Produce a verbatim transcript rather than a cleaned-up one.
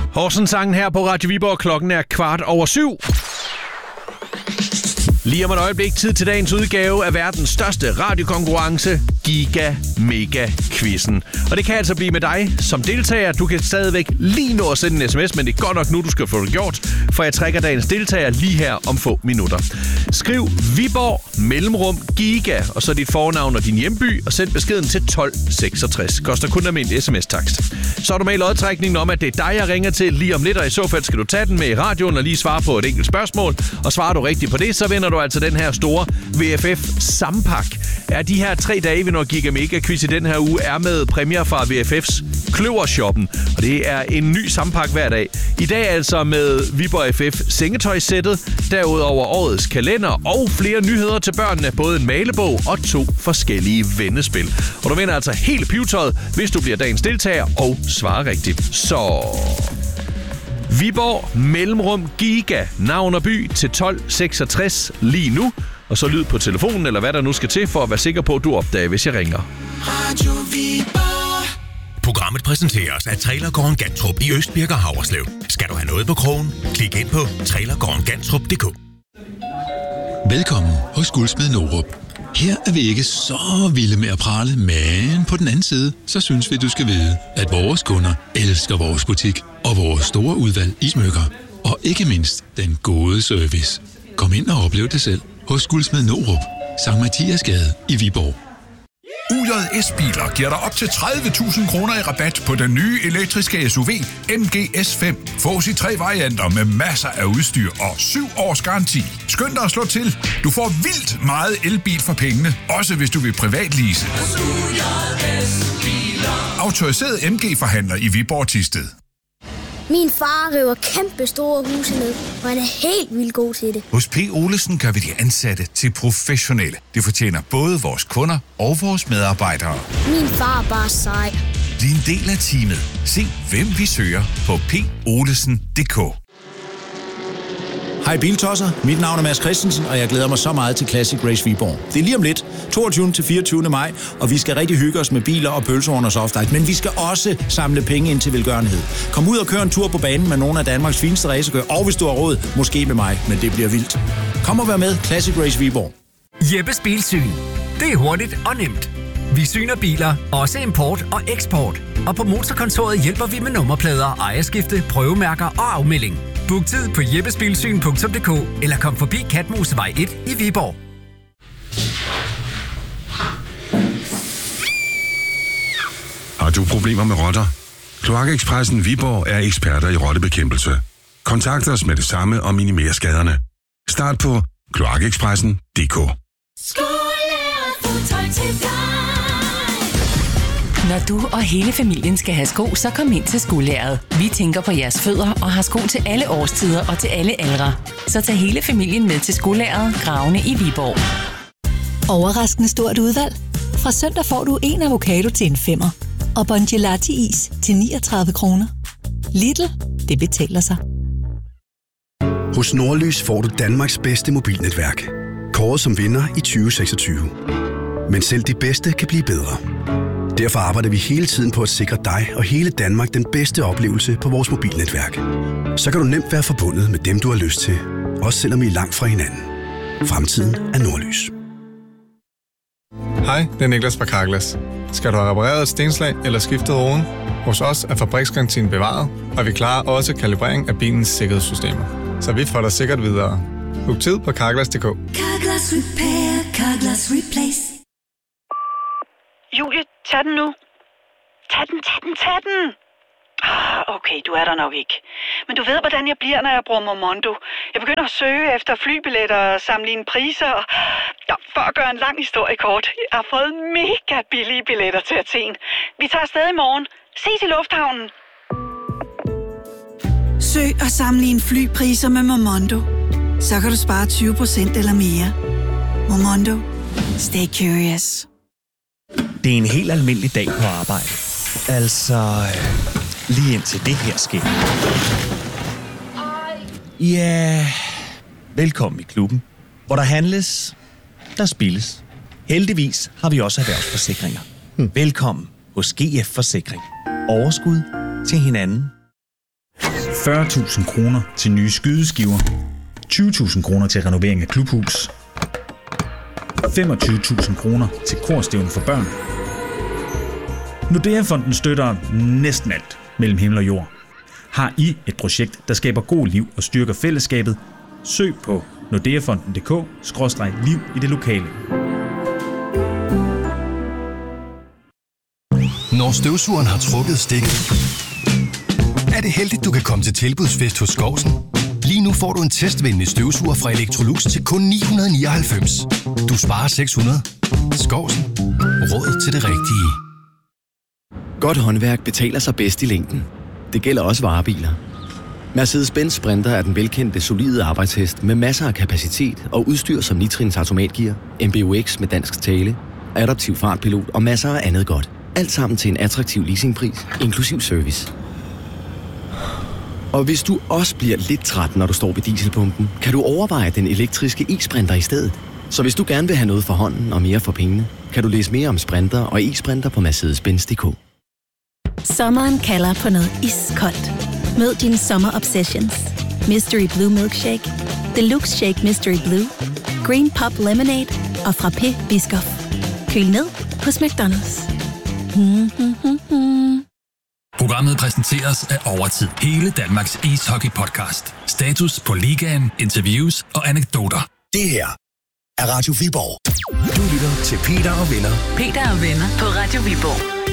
Horsens-sangen her på Radio Viborg. Klokken er kvart over syv. Lige om et øjeblik tid til dagens udgave af verdens største radiokonkurrence, Giga Mega Quizzen. Og det kan altså blive med dig som deltager. Du kan stadigvæk lige nå at sende en sms, men det er godt nok nu, du skal få det gjort, for jeg trækker dagens deltager lige her om få minutter. Skriv Viborg mellemrum Giga, og så dit fornavn og din hjemby, og send beskeden til tolv seksogtres. Koster kun almindelig sms-takst. Så er du med i lodtrækningen om, at det er dig, jeg ringer til lige om lidt, og i så fald skal du tage den med i radioen og lige svare på et enkelt spørgsmål. Og svarer du rigtigt på det, så vinder du altså den her store V F F Sampak. Er de her tre dage, vi når Giga Mega Quiz i den her uge, er med præmier fra V F F's Kløvershoppen. Og det er en ny Sampak hver dag. I dag altså med Viborg F F sengetøjssættet, derudover årets kalender og flere nyheder til børnene, både en malebog og to forskellige vendespil. Og du vinder altså helt pivetøjet, hvis du bliver dagens deltager og svarer rigtigt. Så Viborg mellemrum Giga, navn og by til tolv seksogtres lige nu. Og så lyd på telefonen, eller hvad der nu skal til, for at være sikker på, at du opdager, hvis jeg ringer. Radio Viborg. Programmet præsenteres af Trailergården Gantrup i Østbirk og Havreslev. Skal du have noget på krogen? Klik ind på trailergården gantrup punktum d k. Velkommen hos Guldsmed Norup. Her er vi ikke så vilde med at prale, men på den anden side, så synes vi, du skal vide, at vores kunder elsker vores butik og vores store udvalg i smykker. Og ikke mindst den gode service. Kom ind og oplev det selv hos Guldsmed Norup, Sankt Mathiasgade i Viborg. U J S-biler giver dig op til tredive tusind kroner i rabat på den nye elektriske S U V M G S fem. Fås i tre varianter med masser af udstyr og syv års garanti. Skynd dig at slå til. Du får vildt meget elbil for pengene, også hvis du vil privatlease. Autoriseret M G-forhandler i Viborg Thisted. Min far river kæmpe store huse ned, og han er helt vildt god til det. Hos P. Olesen gør vi de ansatte til professionelle. Det fortjener både vores kunder og vores medarbejdere. Min far er bare sej. Bliv en del af teamet. Se, hvem vi søger på p olesen punktum d k. Hej Biltosser, mit navn er Mads Christensen, og jeg glæder mig så meget til Classic Race Viborg. Det er lige om lidt, toogtyvende til fireogtyvende maj, og vi skal rigtig hygge os med biler og pølsehorn og softice, men vi skal også samle penge ind til velgørenhed. Kom ud og kør en tur på banen med nogle af Danmarks fineste racerkører, og hvis du har råd, måske med mig, men det bliver vildt. Kom og vær med, Classic Race Viborg. Jeppes Bilsyn. Det er hurtigt og nemt. Vi syner biler, også import og eksport. Og på Motorkontoret hjælper vi med nummerplader, ejerskifte, prøvemærker og afmelding. Book tid på jeppesbilsyn punktum d k eller kom forbi Katmosevej et i Viborg. Har du problemer med rotter? Kloakekspressen Viborg er eksperter i rottebekæmpelse. Kontakt os med det samme og minimer skaderne. Start på kloakekspressen punktum d k. Når du og hele familien skal have sko, så kom ind til Skolæret. Vi tænker på jeres fødder og har sko til alle årstider og til alle aldre. Så tag hele familien med til Skolæret, Gravene i Viborg. Overraskende stort udvalg. Fra søndag får du en avocado til en femmer. Og Bongelati-is til niogtredive kroner. Lidl, det betaler sig. Hos Nordlys får du Danmarks bedste mobilnetværk. Kåret som vinder i tyve seksogtyve. Men selv de bedste kan blive bedre. Derfor arbejder vi hele tiden på at sikre dig og hele Danmark den bedste oplevelse på vores mobilnetværk. Så kan du nemt være forbundet med dem, du har lyst til. Også selvom I er langt fra hinanden. Fremtiden er Nordlys. Hej, det er Niklas fra Carglass. Skal du have repareret et stenslag eller skiftet roden? Hos os er fabriksgarantien bevaret, og vi klarer også kalibrering af bilens sikkerhedssystemer. Så vi får dig sikkert videre. Book tid på carglass punktum d k. Carglass Repair, Carglass Replace. Julie, tag den nu. Tag den, tag den, tag den. Ah, okay, du er der nok ikke. Men du ved, hvordan jeg bliver, når jeg bruger Momondo. Jeg begynder at søge efter flybilletter og sammenligne priser. Og... Ja, for at gøre en lang historie kort. Jeg har fået mega billige billetter til Athen. Vi tager afsted i morgen. Ses i lufthavnen. Søg og sammenligne flypriser med Momondo. Så kan du spare tyve procent eller mere. Momondo. Stay curious. Det er en helt almindelig dag på arbejde. Altså, lige indtil det her sker. Ja, velkommen i klubben, hvor der handles, der spilles. Heldigvis har vi også erhvervsforsikringer. Velkommen hos G F Forsikring. Overskud til hinanden. fyrre tusind kroner til nye skydeskiver, tyve tusind kroner til renovering af klubhus, femogtyve tusind kroner til korstævne for børn. Nordea-fonden støtter næsten alt mellem himmel og jord. Har I et projekt, der skaber god liv og styrker fællesskabet? Søg på nordeafonden punktum d k skråstreg liv i det lokale. Når støvsugeren har trukket stikket, er det heldigt, du kan komme til tilbudsfest hos Skovsen. Lige nu får du en testvenlig støvsuger fra Electrolux til kun ni hundrede nioghalvfems. Du sparer seks hundrede. Skovsen. Råd til det rigtige. Godt håndværk betaler sig bedst i længden. Det gælder også varebiler. Mercedes-Benz Sprinter er den velkendte, solide arbejdshest med masser af kapacitet og udstyr som nitrins automatgear, M B U X med dansk tale, adaptiv fartpilot og masser af andet godt. Alt sammen til en attraktiv leasingpris, inklusiv service. Og hvis du også bliver lidt træt, når du står ved dieselpumpen, kan du overveje den elektriske e-Sprinter i stedet. Så hvis du gerne vil have noget for hånden og mere for pengene, kan du læse mere om Sprinter og e-Sprinter på mercedes benz punktum d k. Sommeren kalder på noget iskoldt. Mød dine sommer obsessions. Mystery Blue Milkshake, Deluxe Shake Mystery Blue, Green Pop Lemonade og Frappé Biscoff. Køl ned hos McDonald's. Programmet præsenteres af Overtid. Hele Danmarks ishockey-podcast. Status på ligaen, interviews og anekdoter. Det her er Radio Viborg. Du lytter til Peter og Venner. Peter og Venner på Radio Viborg.